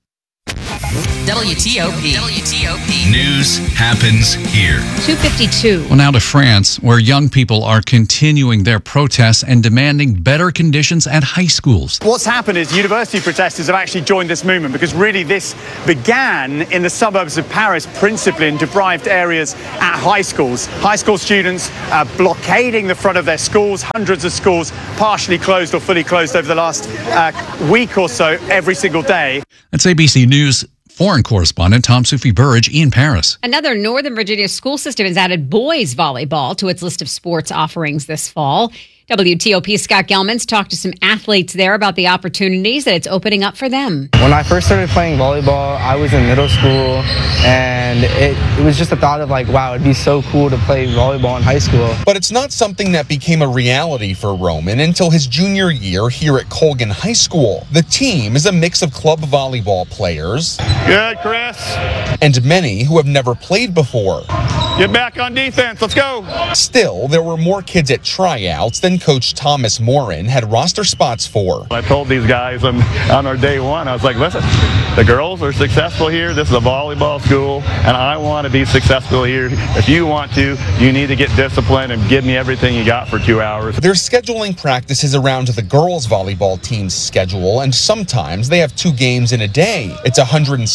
Speaker 10: WTOP.
Speaker 9: News happens here.
Speaker 12: 2:52.
Speaker 11: Well, now to France, where young people are continuing their protests and demanding better conditions at high schools.
Speaker 6: What's happened is university protesters have actually joined this movement because really this began in the suburbs of Paris, principally in deprived areas at high schools. High school students blockading the front of their schools, hundreds of schools partially closed or fully closed over the last week or so, every single day.
Speaker 11: That's ABC News foreign correspondent Tom Sufi Burridge in Paris.
Speaker 12: Another Northern Virginia school system has added boys volleyball to its list of sports offerings this fall. WTOP's Scott Gelman's talked to some athletes there about the opportunities that it's opening up for them.
Speaker 7: When I first started playing volleyball, I was in middle school, and it was just a thought of like, wow, it'd be so cool to play volleyball in high school.
Speaker 1: But it's not something that became a reality for Roman until his junior year here at Colgan High School. The team is a mix of club volleyball players.
Speaker 6: Good, Chris.
Speaker 1: And many who have never played before.
Speaker 6: Get back on defense. Let's go.
Speaker 1: Still, there were more kids at tryouts than Coach Thomas Morin had roster spots for.
Speaker 6: I told these guys on our day one, I was like, listen, the girls are successful here. This is a volleyball school, and I want to be successful here. If you want to, you need to get disciplined and give me everything you got for 2 hours.
Speaker 1: They're scheduling practices around the girls' volleyball team's schedule, and sometimes they have 2 games in a day. It's a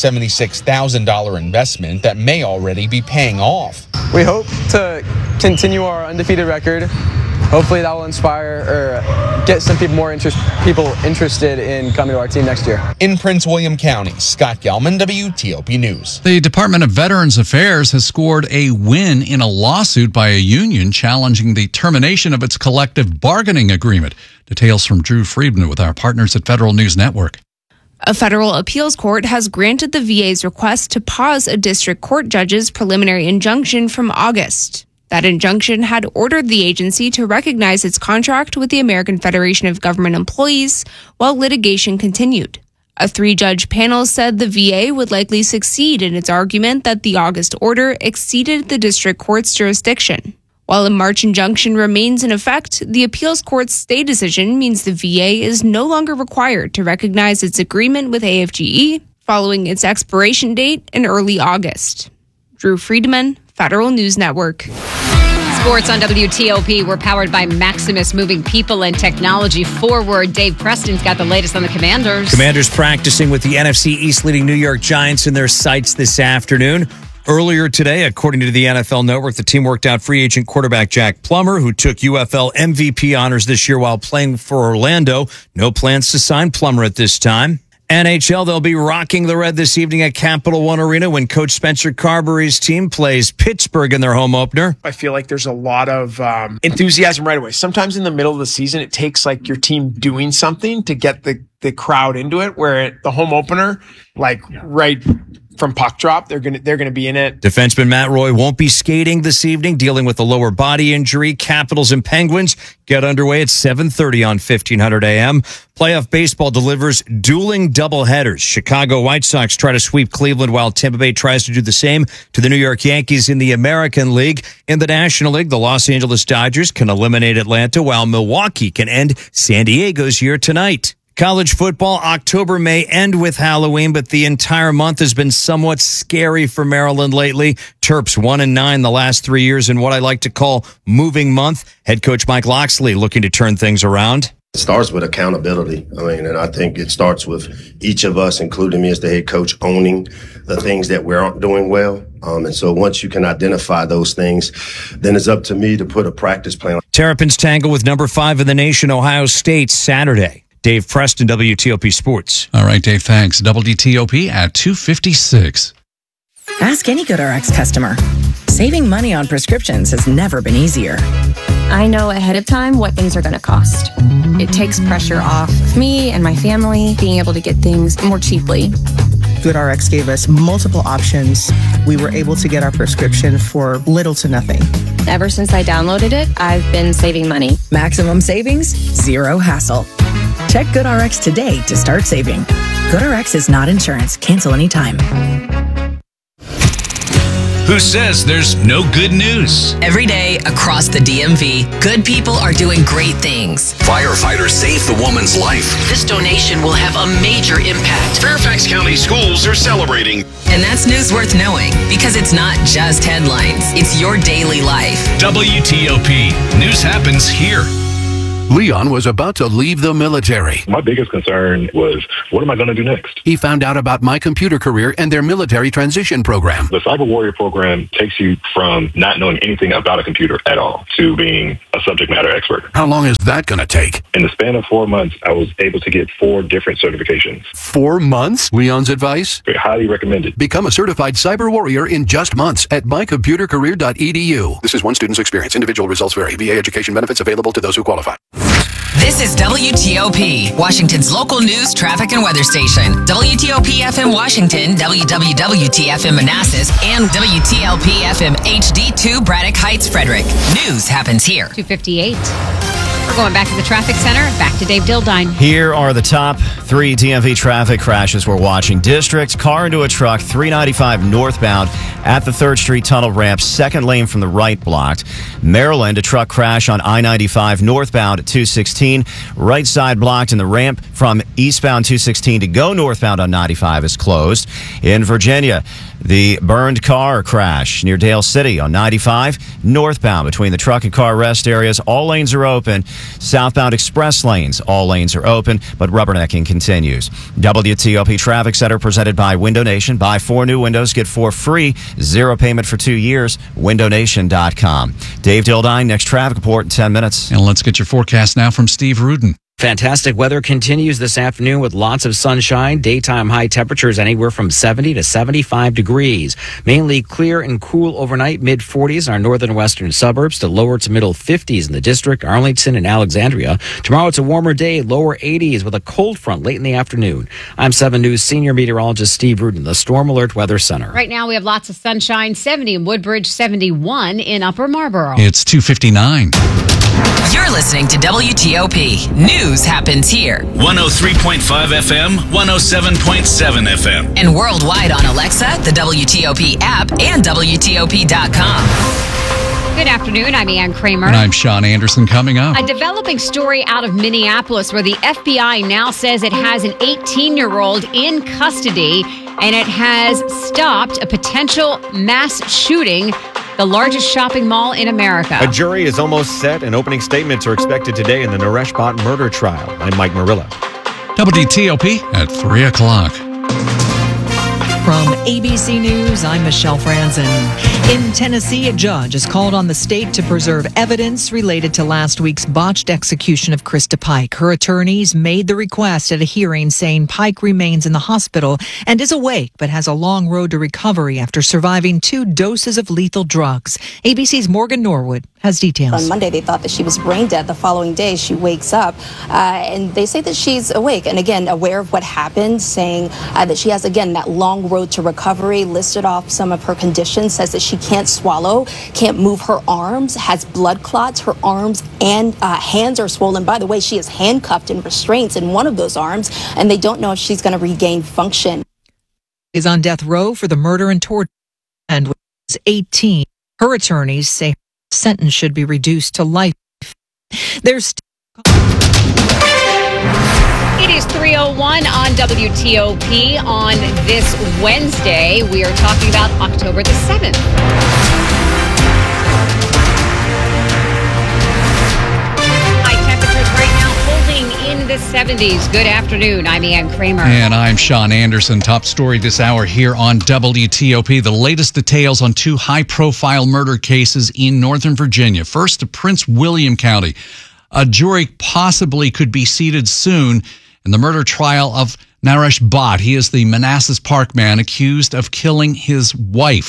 Speaker 1: $176,000 investment that may already be paying off.
Speaker 7: We hope to continue our undefeated record. Hopefully that will inspire or get some people interested in coming to our team next year.
Speaker 1: In Prince William County, Scott Gelman, WTOP News.
Speaker 11: The Department of Veterans Affairs has scored a win in a lawsuit by a union challenging the termination of its collective bargaining agreement. Details from Drew Friedman with our partners at Federal News Network.
Speaker 17: A federal appeals court has granted the VA's request to pause a district court judge's preliminary injunction from August. That injunction had ordered the agency to recognize its contract with the American Federation of Government Employees while litigation continued. A 3-judge panel said the VA would likely succeed in its argument that the August order exceeded the district court's jurisdiction. While a March injunction remains in effect, the appeals court's stay decision means the VA is no longer required to recognize its agreement with AFGE following its expiration date in early August. Drew Friedman, Federal News Network.
Speaker 12: Sports on WTOP were powered by Maximus, moving people and technology forward. Dave Preston's got the latest on the Commanders.
Speaker 19: Commanders practicing with the NFC East leading New York Giants in their sights this afternoon. Earlier today, according to the NFL Network, the team worked out free agent quarterback Jack Plummer, who took UFL MVP honors this year while playing for Orlando. No plans to sign Plummer at this time. NHL, they'll be rocking the red this evening at Capital One Arena when Coach Spencer Carberry's team plays Pittsburgh in their home opener.
Speaker 21: I feel like there's a lot of enthusiasm right away. Sometimes in the middle of the season, it takes like your team doing something to get the crowd into it, where the home opener, right from puck drop, they're gonna be in it.
Speaker 19: Defenseman Matt Roy won't be skating this evening, dealing with a lower body injury. Capitals and Penguins get underway at 7:30 on 1500 AM. Playoff baseball delivers dueling doubleheaders. Chicago White Sox try to sweep Cleveland while Tampa Bay tries to do the same to the New York Yankees in the American League. In the National League, the Los Angeles Dodgers can eliminate Atlanta while Milwaukee can end San Diego's year tonight. College football, October may end with Halloween, but the entire month has been somewhat scary for Maryland lately. Terps 1-9 the last 3 years in what I like to call moving month. Head coach Mike Loxley looking to turn things around.
Speaker 3: It starts with accountability. And I think it starts with each of us, including me as the head coach, owning the things that we aren't doing well. And so once you can identify those things, then it's up to me to put a practice plan.
Speaker 19: Terrapins tangle with number 5 in the nation, Ohio State, Saturday. Dave Preston, WTOP Sports.
Speaker 11: All right, Dave, thanks. WTOP at 2:56.
Speaker 15: Ask any GoodRx customer. Saving money on prescriptions has never been easier.
Speaker 16: I know ahead of time what things are going to cost. It takes pressure off of me and my family being able to get things more cheaply.
Speaker 18: GoodRx gave us multiple options. We were able to get our prescription for little to nothing.
Speaker 16: Ever since I downloaded it, I've been saving money.
Speaker 15: Maximum savings, zero hassle. Check GoodRx today to start saving. GoodRx is not insurance. Cancel anytime.
Speaker 9: Who says there's no good news?
Speaker 10: Every day across the DMV, good people are doing great things.
Speaker 20: Firefighters saved the woman's life.
Speaker 10: This donation will have a major impact.
Speaker 20: Fairfax County schools are celebrating.
Speaker 10: And that's news worth knowing because it's not just headlines. It's your daily life.
Speaker 9: WTOP. News happens here.
Speaker 22: Leon was about to leave the military.
Speaker 23: My biggest concern was, what am I going to do next?
Speaker 22: He found out about My Computer Career and their military transition program.
Speaker 23: The Cyber Warrior program takes you from not knowing anything about a computer at all to being a subject matter expert.
Speaker 22: How long is that going to take?
Speaker 23: In the span of 4 months, I was able to get 4 different certifications.
Speaker 22: 4 months? Leon's advice?
Speaker 23: Highly recommended.
Speaker 22: Become a certified cyber warrior in just months at mycomputercareer.edu. This is one student's experience. Individual results vary. VA education benefits available to those who qualify.
Speaker 10: This is WTOP, Washington's local news, traffic, and weather station. WTOP FM Washington, WWWT FM Manassas, and WTLP FM HD2 Braddock Heights, Frederick. News happens here.
Speaker 12: 2:58. We're going back to the traffic center. Back to Dave Dildine.
Speaker 14: Here are the top 3 DMV traffic crashes we're watching. District, car into a truck, 395 northbound at the 3rd Street Tunnel ramp, second lane from the right blocked. Maryland, a truck crash on I-95 northbound at 216, right side blocked, and the ramp from eastbound 216 to go northbound on 95 is closed. In Virginia, the burned car crash near Dale City on 95 northbound between the truck and car rest areas. All lanes are open. Southbound express lanes, all lanes are open, but rubbernecking continues. WTOP Traffic Center presented by Window Nation. Buy 4 new windows, get 4 free. 0 payment for 2 years. WindowNation.com. Dave Dildine, next traffic report in 10 minutes.
Speaker 11: And let's get your forecast now from Steve Rudin.
Speaker 8: Fantastic weather continues this afternoon with lots of sunshine. Daytime high temperatures anywhere from 70 to 75 degrees. Mainly clear and cool overnight, mid-40s in our northern and western suburbs to lower to middle 50s in the district, Arlington and Alexandria. Tomorrow it's a warmer day, lower 80s with a cold front late in the afternoon. I'm 7 News senior meteorologist Steve Rudin, the Storm Alert Weather Center.
Speaker 12: Right now we have lots of sunshine, 70 in Woodbridge, 71 in Upper Marlboro.
Speaker 11: It's 2:59.
Speaker 10: You're listening to WTOP. News happens here.
Speaker 9: 103.5 FM, 107.7 FM.
Speaker 10: And worldwide on Alexa, the WTOP app, and WTOP.com.
Speaker 12: Good afternoon. I'm Ann Kramer.
Speaker 11: And I'm Sean Anderson. Coming up,
Speaker 12: a developing story out of Minneapolis where the FBI now says it has an 18-year-old in custody and it has stopped a potential mass shooting, the largest shopping mall in America.
Speaker 31: A jury is almost set, and opening statements are expected today in the Naresh Bhatt murder trial. I'm Mike Murillo.
Speaker 11: WTOP at 3 o'clock.
Speaker 24: From ABC News, I'm Michelle Franzen. In Tennessee, a judge has called on the state to preserve evidence related to last week's botched execution of Krista Pike. Her attorneys made the request at a hearing saying Pike remains in the hospital and is awake but has a long road to recovery after surviving 2 doses of lethal drugs. ABC's Morgan Norwood has details.
Speaker 25: On Monday, they thought that she was brain dead. The following day, she wakes up and they say that she's awake and again aware of what happened, saying that she has again that long road to recovery, listed off some of her conditions, says that she can't swallow, can't move her arms, has blood clots, her arms and hands are swollen. By the way, she is handcuffed and restraints in one of those arms, and they don't know if she's going to regain function.
Speaker 24: Is on death row for the murder and torture, and was 18. Her attorneys say her sentence should be reduced to life. There's
Speaker 12: It is 3:01 on WTOP on this Wednesday. We are talking about October the 7th. High temperatures right now holding the 70s. Good afternoon. I'm Ann Kramer.
Speaker 11: And I'm Sean Anderson. Top story this hour here on WTOP. The latest details on two high-profile murder cases in Northern Virginia. First, to Prince William County. A jury possibly could be seated soon in the murder trial of Naresh Bhatt. He is the Manassas Park man accused of killing his wife.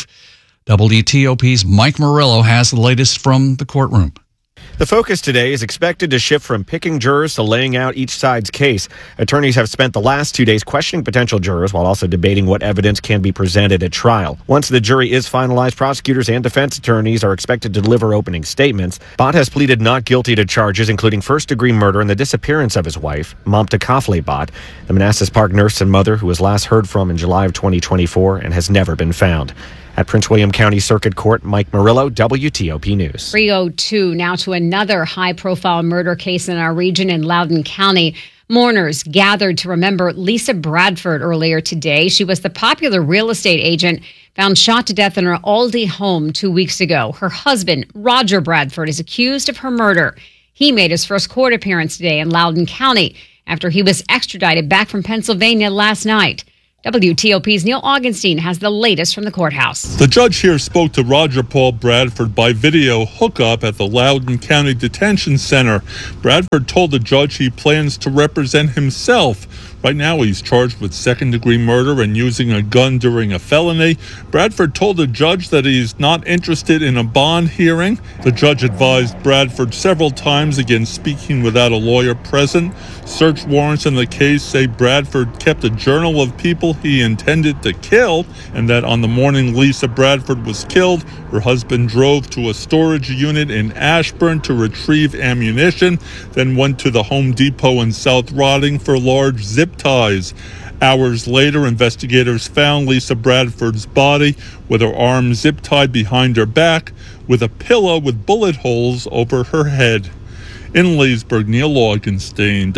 Speaker 11: WTOP's Mike Murillo has the latest from the courtroom.
Speaker 31: The focus today is expected to shift from picking jurors to laying out each side's case. Attorneys have spent the last 2 days questioning potential jurors while also debating what evidence can be presented at trial. Once the jury is finalized, prosecutors and defense attorneys are expected to deliver opening statements. Bhatt has pleaded not guilty to charges including first-degree murder and the disappearance of his wife, Mamta Kafle Bhatt, the Manassas Park nurse and mother who was last heard from in July of 2024 and has never been found. At Prince William County Circuit Court, Mike Murillo, WTOP News.
Speaker 12: 3:02 now to another high-profile murder case in our region in Loudoun County. Mourners gathered to remember Lisa Bradford earlier today. She was the popular real estate agent found shot to death in her Aldie home 2 weeks ago. Her husband, Roger Bradford, is accused of her murder. He made his first court appearance today in Loudoun County after he was extradited back from Pennsylvania last night. WTOP's Neil Augenstein has the latest from the courthouse.
Speaker 2: The judge here spoke to Roger Paul Bradford by video hookup at the Loudoun County Detention Center. Bradford told the judge he plans to represent himself. Right now, he's charged with second-degree murder and using a gun during a felony. Bradford told the judge that he's not interested in a bond hearing. The judge advised Bradford several times against speaking without a lawyer present. Search warrants in the case say Bradford kept a journal of people he intended to kill, and that on the morning Lisa Bradford was killed, her husband drove to a storage unit in Ashburn to retrieve ammunition, then went to the Home Depot in South Riding for large zip ties. Hours later, investigators found Lisa Bradford's body with her arms zip-tied behind her back with a pillow with bullet holes over her head. In Leesburg, Neil Augenstein,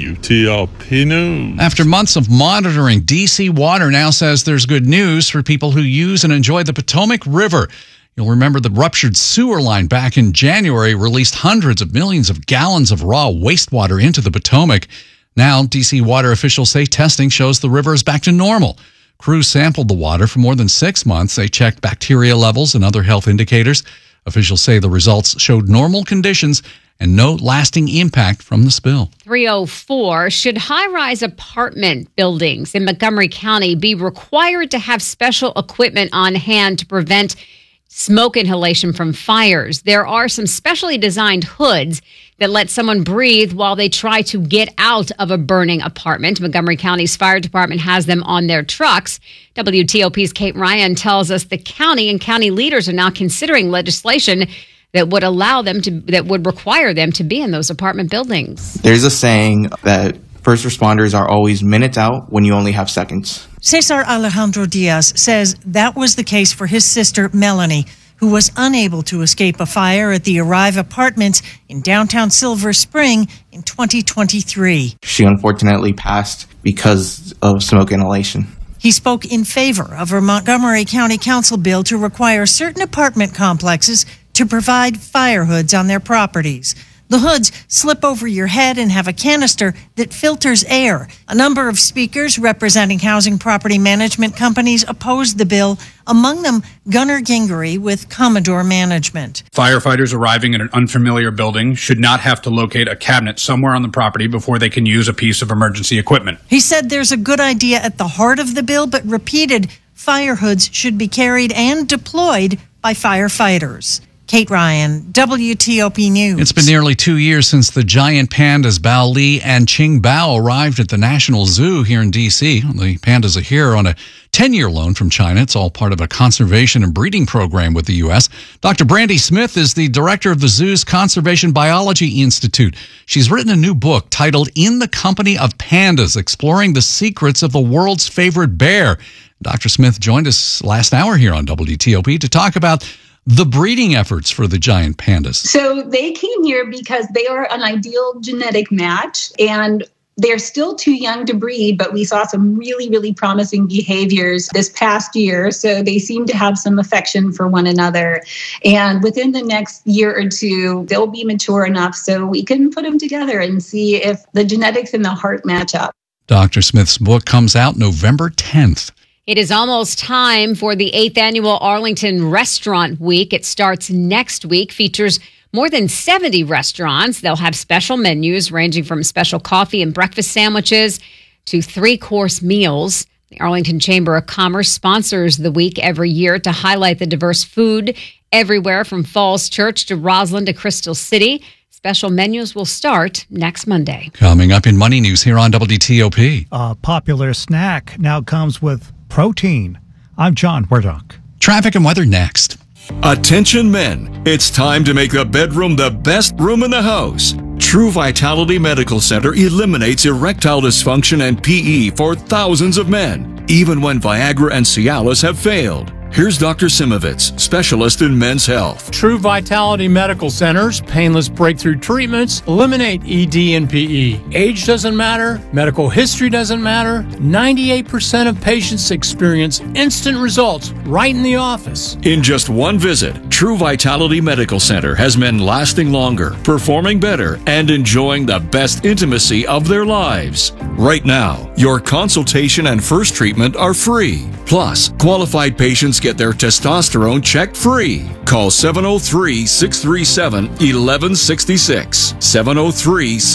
Speaker 2: WTOP News.
Speaker 11: After months of monitoring, DC Water now says there's good news for people who use and enjoy the Potomac River. You'll remember the ruptured sewer line back in January released hundreds of millions of gallons of raw wastewater into the Potomac. Now, DC Water officials say testing shows the river is back to normal. Crews sampled the water for more than 6 months. They checked bacteria levels and other health indicators. Officials say the results showed normal conditions and no lasting impact from the spill.
Speaker 12: 3:04, should high-rise apartment buildings in Montgomery County be required to have special equipment on hand to prevent smoke inhalation from fires? There are some specially designed hoods that let someone breathe while they try to get out of a burning apartment. Montgomery County's fire department has them on their trucks. WTOP's Kate Ryan tells us the county and county leaders are now considering legislation that would require them to be in those apartment buildings.
Speaker 4: There's a saying that first responders are always minutes out when you only have seconds.
Speaker 5: Cesar Alejandro Diaz says that was the case for his sister, Melanie, who was unable to escape a fire at the Arrive Apartments in downtown Silver Spring in 2023.
Speaker 4: She unfortunately passed because of smoke inhalation.
Speaker 5: He spoke in favor of a Montgomery County Council bill to require certain apartment complexes to provide fire hoods on their properties. The hoods slip over your head and have a canister that filters air. A number of speakers representing housing property management companies opposed the bill, among them Gunnar Gingery with Commodore Management.
Speaker 6: Firefighters arriving in an unfamiliar building should not have to locate a cabinet somewhere on the property before they can use a piece of emergency equipment.
Speaker 5: He said there's a good idea at the heart of the bill, but repeated fire hoods should be carried and deployed by firefighters. Kate Ryan, WTOP News.
Speaker 11: It's been nearly 2 years since the giant pandas Bao Li and Qing Bao arrived at the National Zoo here in D.C. The pandas are here on a 10-year loan from China. It's all part of a conservation and breeding program with the U.S. Dr. Brandy Smith is the director of the zoo's Conservation Biology Institute. She's written a new book titled In the Company of Pandas, exploring the secrets of the world's favorite bear. Dr. Smith joined us last hour here on WTOP to talk about the breeding efforts for the giant pandas.
Speaker 7: So they came here because they are an ideal genetic match, and
Speaker 1: They're still too young to breed, but we saw some really, really promising behaviors this past year. So they seem to have some affection for one another. And within the next year or two, they'll be mature enough so we can put them together and see if the genetics and the heart match up.
Speaker 11: Dr. Smith's book comes out November 10th.
Speaker 12: It is almost time for the 8th annual Arlington Restaurant Week. It starts next week, features more than 70 restaurants. They'll have special menus ranging from special coffee and breakfast sandwiches to 3-course meals. The Arlington Chamber of Commerce sponsors the week every year to highlight the diverse food everywhere from Falls Church to Roslyn to Crystal City. Special menus will start next Monday.
Speaker 11: Coming up in Money News here on WTOP.
Speaker 3: A popular snack now comes with protein. I'm John Murdoch.
Speaker 11: Traffic and weather next.
Speaker 7: Attention men, it's time to make the bedroom the best room in the house. True Vitality Medical Center eliminates erectile dysfunction and PE for thousands of men, even when Viagra and Cialis have failed. Here's Dr. Simovitz, specialist in men's health.
Speaker 13: True Vitality Medical Center's painless breakthrough treatments eliminate ED and PE. Age doesn't matter. Medical history doesn't matter. 98% of patients experience instant results right in the office.
Speaker 7: In just one visit, True Vitality Medical Center has men lasting longer, performing better, and enjoying the best intimacy of their lives. Right now, your consultation and first treatment are free. Plus, qualified patients get their testosterone checked free. Call 703-637-1166. 703